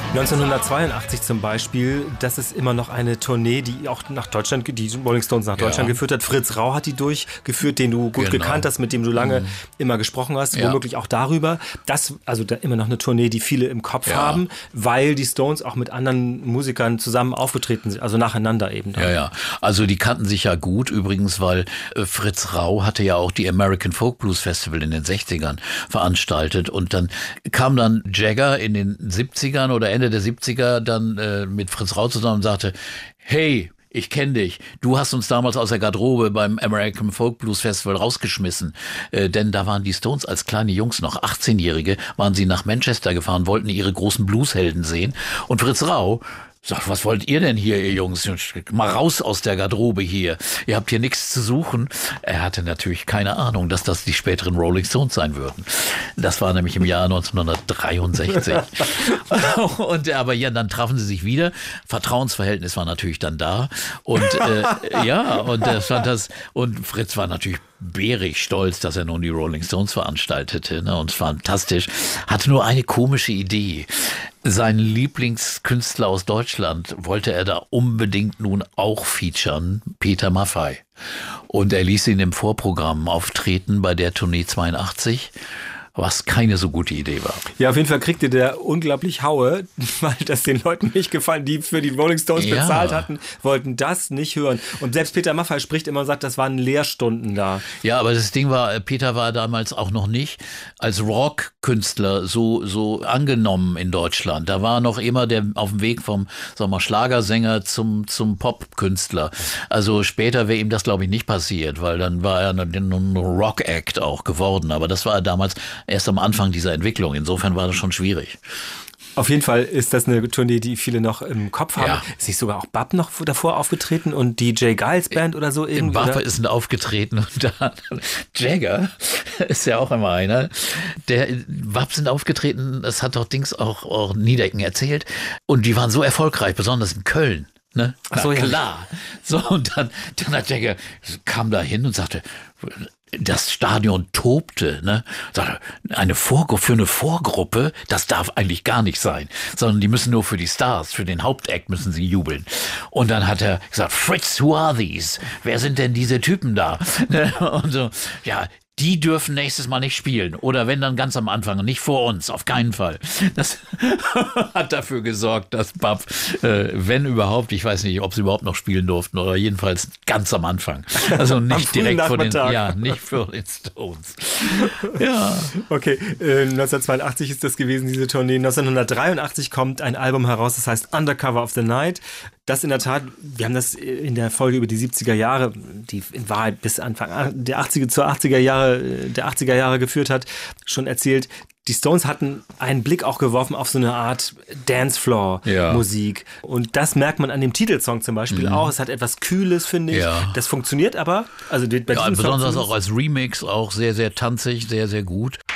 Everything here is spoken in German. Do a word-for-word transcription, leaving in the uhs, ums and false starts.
neunzehnhundertzweiundachtzig zum Beispiel, das ist immer noch eine Tournee, die auch nach Deutschland, die Rolling Stones nach Deutschland ja. geführt hat. Fritz Rau hat die durchgeführt, den du gut genau. gekannt hast, mit dem du lange mhm. immer gesprochen hast, ja. womöglich auch darüber. Das, also da immer noch eine Tournee, die viele im Kopf ja. haben, weil die Stones auch mit anderen Musikern zusammen aufgetreten sind, also nacheinander eben. Dann. Ja, ja. Also die kannten sich ja gut übrigens, weil äh, Fritz Rau hatte ja auch die American Folk Blues Festival in den sechzigern veranstaltet und dann kam dann Jagger in den siebzigern oder Ende der siebziger dann äh, mit Fritz Rau zusammen und sagte, hey, ich kenne dich. Du hast uns damals aus der Garderobe beim American Folk Blues Festival rausgeschmissen. Äh, denn da waren die Stones als kleine Jungs, noch achtzehnjährige, waren sie nach Manchester gefahren, wollten ihre großen Blueshelden sehen. Und Fritz Rau sagt, was wollt ihr denn hier, ihr Jungs? Mal raus aus der Garderobe hier. Ihr habt hier nichts zu suchen. Er hatte natürlich keine Ahnung, dass das die späteren Rolling Stones sein würden. Das war nämlich im Jahr neunzehnhundertdreiundsechzig. Und aber ja, dann trafen sie sich wieder. Vertrauensverhältnis war natürlich dann da. Und äh, ja, und das fand das. Und Fritz war natürlich bärig stolz, dass er nun die Rolling Stones veranstaltete, ne, und fantastisch. Hatte nur eine komische Idee. Seinen Lieblingskünstler aus Deutschland wollte er da unbedingt nun auch featuren, Peter Maffay. Und er ließ ihn im Vorprogramm auftreten bei der Tournee zweiundachtzig. Was keine so gute Idee war. Ja, auf jeden Fall kriegte der unglaublich Haue, weil das den Leuten nicht gefallen, die für die Rolling Stones ja. bezahlt hatten, wollten das nicht hören. Und selbst Peter Maffay spricht immer und sagt, das waren Lehrstunden da. Ja, aber das Ding war, Peter war damals auch noch nicht als Rockkünstler so, so angenommen in Deutschland. Da war noch immer der auf dem Weg vom, sagen wir mal, Schlagersänger zum, zum Popkünstler. Also später wäre ihm das, glaube ich, nicht passiert, weil dann war er ein Rock-Act auch geworden. Aber das war er damals erst am Anfang dieser Entwicklung. Insofern war das schon schwierig. Auf jeden Fall ist das eine Tournee, die viele noch im Kopf haben. Ja. Ist nicht sogar auch Bab noch davor aufgetreten und die Jay Giles Band oder so? Im Bab ist aufgetreten und da Jagger ist ja auch immer einer. Der Bab sind aufgetreten, das hat doch Dings auch, auch Niedecken erzählt und die waren so erfolgreich, besonders in Köln. Ne? Ach so, ja. Klar. So, und dann, dann hat Jagger, kam da hin und sagte, das Stadion tobte, ne? Sagte, eine Vorgruppe, für eine Vorgruppe, das darf eigentlich gar nicht sein, sondern die müssen nur für die Stars, für den Hauptakt müssen sie jubeln. Und dann hat er gesagt, Fritz, who are these? Wer sind denn diese Typen da? Und so, ja, die dürfen nächstes Mal nicht spielen. Oder wenn, dann ganz am Anfang und nicht vor uns, auf keinen Fall. Das hat dafür gesorgt, dass Bab, äh, wenn überhaupt, ich weiß nicht, ob sie überhaupt noch spielen durften, oder jedenfalls ganz am Anfang. Also nicht direkt vor den, ja, nicht für den Stones. Ja. Okay, äh, neunzehnhundertzweiundachtzig ist das gewesen, diese Tournee. neunzehnhundertdreiundachtzig kommt ein Album heraus, das heißt Undercover of the Night. Das in der Tat, wir haben das in der Folge über die siebziger Jahre, die in Wahrheit bis Anfang der achtziger zur achtziger Jahre, der achtziger Jahre geführt hat, schon erzählt. Die Stones hatten einen Blick auch geworfen auf so eine Art Dancefloor-Musik. Ja. Und das merkt man an dem Titelsong zum Beispiel mhm. auch. Es hat etwas Kühles, finde ich. Ja. Das funktioniert aber. Also bei ja, besonders auch als Remix, auch sehr, sehr tanzig, sehr, sehr gut.